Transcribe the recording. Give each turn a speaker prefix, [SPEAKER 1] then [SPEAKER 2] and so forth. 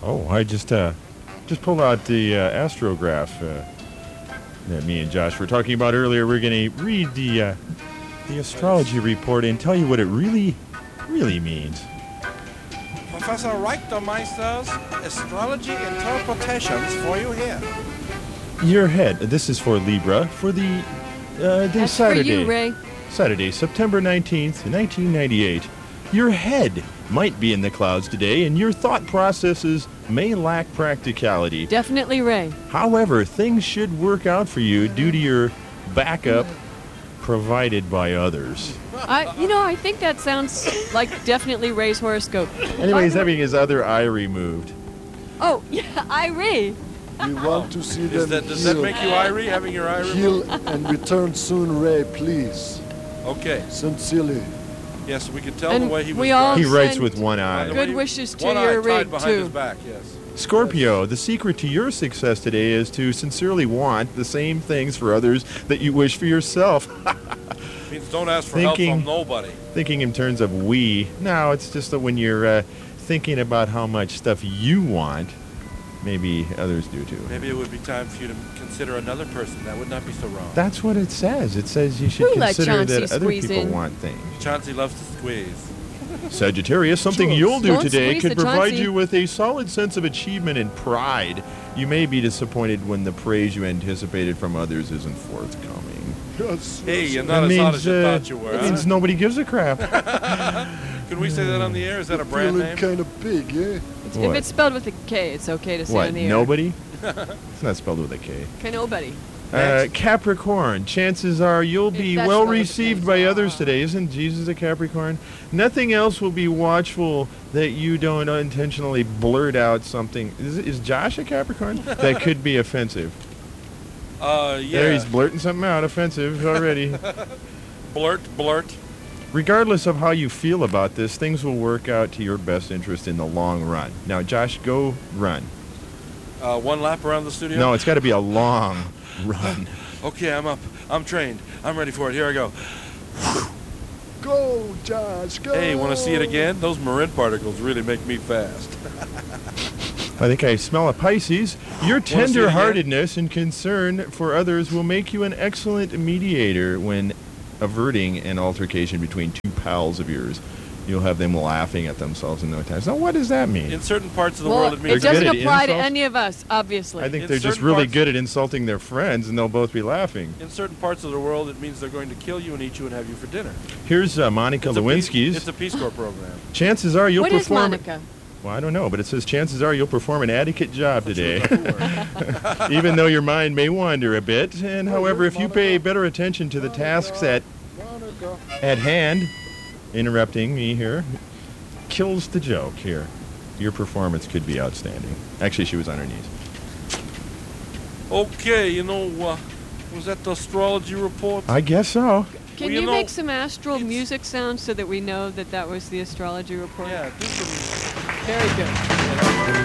[SPEAKER 1] Oh, I just pulled out the astrograph that me and Josh were talking about earlier. We're going to read the astrology report and tell you what it really means.
[SPEAKER 2] Professor Reichtermeister's astrology interpretations for you here.
[SPEAKER 1] Your head. This is for Libra for the day
[SPEAKER 3] That's
[SPEAKER 1] Saturday.
[SPEAKER 3] for you, Ray.
[SPEAKER 1] Saturday, September 19th, 1998. Your head might be in the clouds today, and your thought processes may lack practicality.
[SPEAKER 3] Definitely Ray.
[SPEAKER 1] However, things should work out for you due to your backup provided by others.
[SPEAKER 3] I think that sounds like definitely Ray's horoscope.
[SPEAKER 1] Anyway, he's having his other eye removed.
[SPEAKER 3] Oh, yeah, Ray.
[SPEAKER 4] We want to see them
[SPEAKER 2] Does that make you Irie, having your eye removed?
[SPEAKER 4] heal and return soon, Ray, please.
[SPEAKER 2] Okay.
[SPEAKER 4] Sincerely.
[SPEAKER 2] Yes, we could tell
[SPEAKER 3] And
[SPEAKER 2] the way he was
[SPEAKER 3] we all
[SPEAKER 1] He
[SPEAKER 2] dressed.
[SPEAKER 1] writes
[SPEAKER 3] send
[SPEAKER 1] with one eye.
[SPEAKER 3] Good wishes to
[SPEAKER 2] One eye
[SPEAKER 3] your
[SPEAKER 2] tied
[SPEAKER 3] rig,
[SPEAKER 2] behind his
[SPEAKER 3] too.
[SPEAKER 2] back, yes.
[SPEAKER 1] Scorpio, the secret to your success today is to sincerely want the same things for others that you wish for yourself.
[SPEAKER 2] Means don't ask for help from nobody.
[SPEAKER 1] Thinking in terms of we. No, it's just that when you're thinking about how much stuff you want, maybe others do too.
[SPEAKER 2] Maybe it would be time for you to consider another person. That would not be so wrong.
[SPEAKER 1] That's what it says. It says you should
[SPEAKER 3] Who let
[SPEAKER 1] consider
[SPEAKER 3] Chauncey
[SPEAKER 1] that other
[SPEAKER 3] squeeze
[SPEAKER 1] people
[SPEAKER 3] in?
[SPEAKER 1] want things.
[SPEAKER 2] Chauncey loves to squeeze.
[SPEAKER 1] Sagittarius, something
[SPEAKER 4] Sure.
[SPEAKER 1] you'll do
[SPEAKER 3] Don't
[SPEAKER 1] today
[SPEAKER 3] squeeze
[SPEAKER 1] could
[SPEAKER 3] the
[SPEAKER 1] provide
[SPEAKER 3] Chauncey.
[SPEAKER 1] you with a solid sense of achievement and pride. You may be disappointed when the praise you anticipated from others isn't forthcoming.
[SPEAKER 4] Yes.
[SPEAKER 2] Hey, you're
[SPEAKER 1] That
[SPEAKER 2] not as hot
[SPEAKER 1] means,
[SPEAKER 2] as you thought you were.
[SPEAKER 1] It
[SPEAKER 2] Huh?
[SPEAKER 1] means nobody gives a crap.
[SPEAKER 2] Can we say that on the air? Is that a brand
[SPEAKER 4] Feeling
[SPEAKER 2] name?
[SPEAKER 4] kind of big, eh?
[SPEAKER 3] If
[SPEAKER 1] What?
[SPEAKER 3] it's spelled with a K, it's okay to say
[SPEAKER 1] What,
[SPEAKER 3] on the air.
[SPEAKER 1] nobody? It's not spelled with a K.
[SPEAKER 3] Okay, nobody.
[SPEAKER 1] Capricorn, chances are you'll be
[SPEAKER 3] That's
[SPEAKER 1] well
[SPEAKER 3] what it
[SPEAKER 1] received
[SPEAKER 3] is.
[SPEAKER 1] by others today. Isn't Jesus a Capricorn? Nothing else will be watchful that you don't unintentionally blurt out something. Is Josh a Capricorn? That could be offensive. There,
[SPEAKER 2] Yeah.
[SPEAKER 1] he's blurting something out offensive already.
[SPEAKER 2] Blurt.
[SPEAKER 1] Regardless of how you feel about this, things will work out to your best interest in the long run. Now, Josh, go run.
[SPEAKER 2] One lap around the studio?
[SPEAKER 1] No, it's got to be a long run.
[SPEAKER 2] Okay, I'm up. I'm trained. I'm ready for it. Here I go.
[SPEAKER 4] Go, Josh, go!
[SPEAKER 2] Hey, want to see it again? Those Marin particles really make me fast.
[SPEAKER 1] I think I smell a Pisces. Your
[SPEAKER 2] see it again?
[SPEAKER 1] tender-heartedness and concern for others will make you an excellent mediator when averting an altercation between two pals of yours. You'll have them laughing at themselves in no time. Now, what does that mean?
[SPEAKER 2] In certain parts of the
[SPEAKER 3] Well,
[SPEAKER 2] world, it
[SPEAKER 3] it
[SPEAKER 2] means
[SPEAKER 1] They're
[SPEAKER 3] doesn't
[SPEAKER 1] good at
[SPEAKER 3] apply to
[SPEAKER 1] insults?
[SPEAKER 3] any of us, obviously.
[SPEAKER 1] I think
[SPEAKER 2] in
[SPEAKER 1] they're just
[SPEAKER 2] certain
[SPEAKER 1] really
[SPEAKER 2] parts-
[SPEAKER 1] good at insulting their friends, and they'll both be laughing.
[SPEAKER 2] in certain parts of the world, it means they're going to kill you and eat you and have you for dinner.
[SPEAKER 1] Here's Monica
[SPEAKER 2] It's a
[SPEAKER 1] Lewinsky's.
[SPEAKER 2] Peace Corps program.
[SPEAKER 1] Chances are you'll
[SPEAKER 3] What is
[SPEAKER 1] perform.
[SPEAKER 3] Monica?
[SPEAKER 1] Well, I don't know, but it says chances are you'll perform an adequate job today.
[SPEAKER 2] Monica.
[SPEAKER 1] Even though your mind may wander a bit. And however, if you pay better attention to the tasks at hand, interrupting me here, kills the joke here. Your performance could be outstanding. Actually, she was on her knees.
[SPEAKER 2] Okay, was that the astrology report?
[SPEAKER 1] I guess so.
[SPEAKER 3] Can
[SPEAKER 2] Well,
[SPEAKER 3] you
[SPEAKER 2] you know,
[SPEAKER 3] make some astral
[SPEAKER 2] it's-
[SPEAKER 3] music sounds so that we know that that was the astrology report?
[SPEAKER 2] Yeah, do some...
[SPEAKER 3] Very good.